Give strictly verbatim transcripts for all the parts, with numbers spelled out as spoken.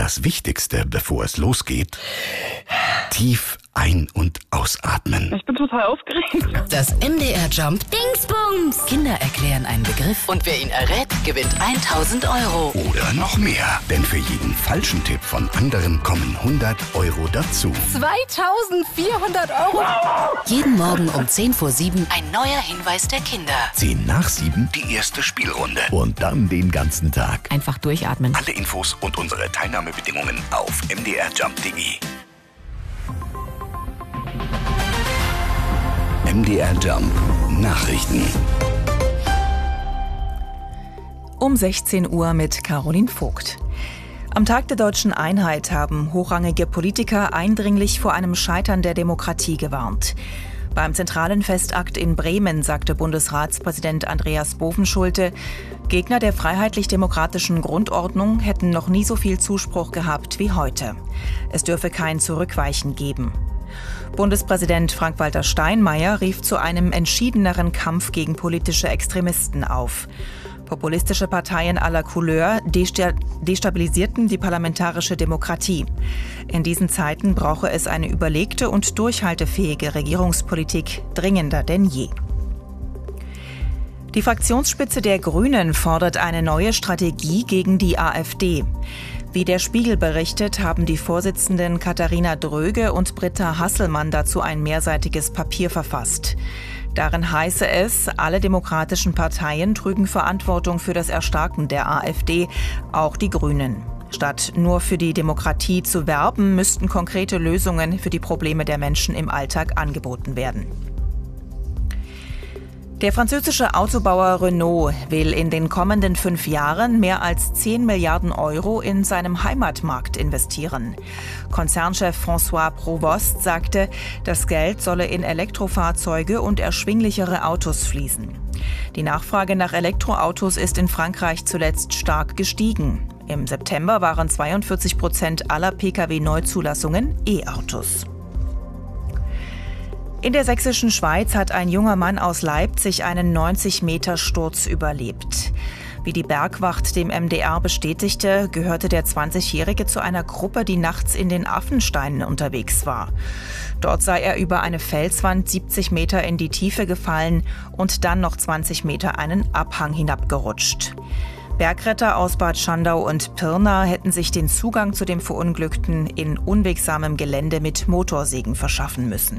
das Wichtigste, bevor es losgeht: tief ein- und ausatmen. Ich bin total aufgeregt. Das M D R Jump Dingsbums. Kinder erklären einen Begriff und wer ihn errät, gewinnt tausend Euro. Oder noch mehr, denn für jeden falschen Tipp von anderen kommen hundert Euro dazu. zweitausendvierhundert Euro. Jeden Morgen um zehn vor sieben ein neuer Hinweis der Kinder. zehn nach sieben die erste Spielrunde. Und dann den ganzen Tag. Einfach durchatmen. Alle Infos und unsere Teilnahmebedingungen auf m d r jump punkt d e. M D R Jump Nachrichten. Um sechzehn Uhr mit Caroline Vogt. Am Tag der deutschen Einheit haben hochrangige Politiker eindringlich vor einem Scheitern der Demokratie gewarnt. Beim zentralen Festakt in Bremen sagte Bundesratspräsident Andreas Bovenschulte, Gegner der freiheitlich-demokratischen Grundordnung hätten noch nie so viel Zuspruch gehabt wie heute. Es dürfe kein Zurückweichen geben. Bundespräsident Frank-Walter Steinmeier rief zu einem entschiedeneren Kampf gegen politische Extremisten auf. Populistische Parteien aller Couleur destabilisierten die parlamentarische Demokratie. In diesen Zeiten brauche es eine überlegte und durchhaltefähige Regierungspolitik dringender denn je. Die Fraktionsspitze der Grünen fordert eine neue Strategie gegen die AfD. Wie der Spiegel berichtet, haben die Vorsitzenden Katharina Dröge und Britta Hasselmann dazu ein mehrseitiges Papier verfasst. Darin heiße es, alle demokratischen Parteien trügen Verantwortung für das Erstarken der AfD, auch die Grünen. Statt nur für die Demokratie zu werben, müssten konkrete Lösungen für die Probleme der Menschen im Alltag angeboten werden. Der französische Autobauer Renault will in den kommenden fünf Jahren mehr als zehn Milliarden Euro in seinem Heimatmarkt investieren. Konzernchef François Provost sagte, das Geld solle in Elektrofahrzeuge und erschwinglichere Autos fließen. Die Nachfrage nach Elektroautos ist in Frankreich zuletzt stark gestiegen. Im September waren zweiundvierzig Prozent aller Pkw-Neuzulassungen E-Autos. In der sächsischen Schweiz hat ein junger Mann aus Leipzig einen neunzig Meter Sturz überlebt. Wie die Bergwacht dem M D R bestätigte, gehörte der zwanzigjährige zu einer Gruppe, die nachts in den Affensteinen unterwegs war. Dort sei er über eine Felswand siebzig Meter in die Tiefe gefallen und dann noch zwanzig Meter einen Abhang hinabgerutscht. Bergretter aus Bad Schandau und Pirna hätten sich den Zugang zu dem Verunglückten in unwegsamem Gelände mit Motorsägen verschaffen müssen.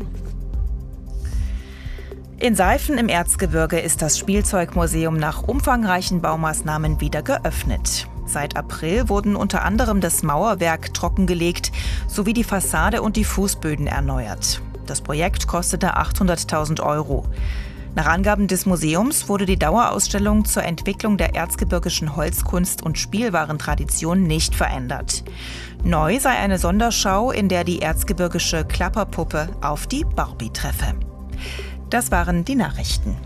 In Seifen im Erzgebirge ist das Spielzeugmuseum nach umfangreichen Baumaßnahmen wieder geöffnet. Seit April wurden unter anderem das Mauerwerk trockengelegt sowie die Fassade und die Fußböden erneuert. Das Projekt kostete achthunderttausend Euro. Nach Angaben des Museums wurde die Dauerausstellung zur Entwicklung der erzgebirgischen Holzkunst und Spielwarentradition nicht verändert. Neu sei eine Sonderschau, in der die erzgebirgische Klapperpuppe auf die Barbie treffe. Das waren die Nachrichten.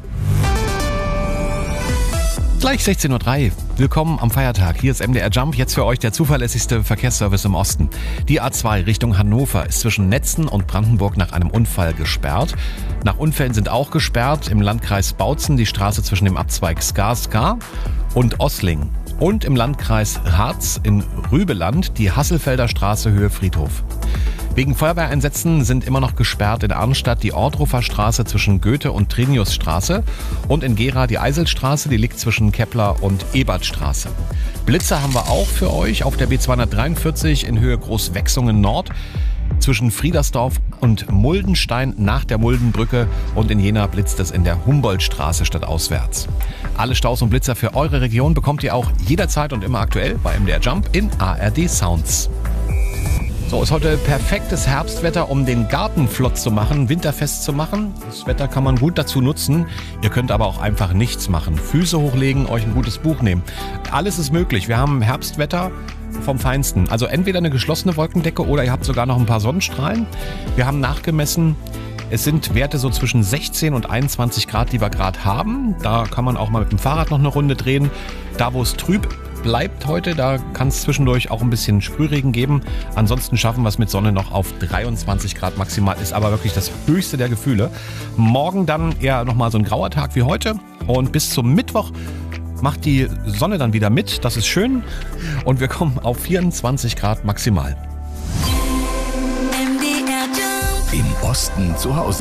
Gleich sechzehn Uhr drei. Willkommen am Feiertag. Hier ist M D R Jump. Jetzt für euch der zuverlässigste Verkehrsservice im Osten. Die A zwei Richtung Hannover ist zwischen Netzen und Brandenburg nach einem Unfall gesperrt. Nach Unfällen sind auch gesperrt im Landkreis Bautzen die Straße zwischen dem Abzweig Skarsgar und Ossling. Und im Landkreis Harz in Rübeland die Hasselfelder Straße Höhe Friedhof. Wegen Feuerwehreinsätzen sind immer noch gesperrt in Arnstadt die Ortrufer Straße zwischen Goethe- und Triniusstraße und in Gera die Eiselstraße, die liegt zwischen Kepler und Ebertstraße. Blitze haben wir auch für euch auf der B zweihundertdreiundvierzig in Höhe Großwechsungen Nord zwischen Friedersdorf und Muldenstein nach der Muldenbrücke und in Jena blitzt es in der Humboldtstraße stadtauswärts. Alle Staus und Blitzer für eure Region bekommt ihr auch jederzeit und immer aktuell bei M D R Jump in A R D Sounds. So, ist heute perfektes Herbstwetter, um den Garten flott zu machen, winterfest zu machen. Das Wetter kann man gut dazu nutzen. Ihr könnt aber auch einfach nichts machen. Füße hochlegen, euch ein gutes Buch nehmen. Alles ist möglich. Wir haben Herbstwetter vom Feinsten. Also entweder eine geschlossene Wolkendecke oder ihr habt sogar noch ein paar Sonnenstrahlen. Wir haben nachgemessen, es sind Werte so zwischen sechzehn und einundzwanzig Grad, die wir gerade haben. Da kann man auch mal mit dem Fahrrad noch eine Runde drehen. Da, wo es trüb bleibt heute, da kann es zwischendurch auch ein bisschen Sprühregen geben. Ansonsten schaffen wir es mit Sonne noch auf dreiundzwanzig Grad maximal. Ist aber wirklich das höchste der Gefühle. Morgen dann eher nochmal so ein grauer Tag wie heute. Und bis zum Mittwoch macht die Sonne dann wieder mit, das ist schön. Und wir kommen auf vierundzwanzig Grad maximal. Im Osten zu Hause.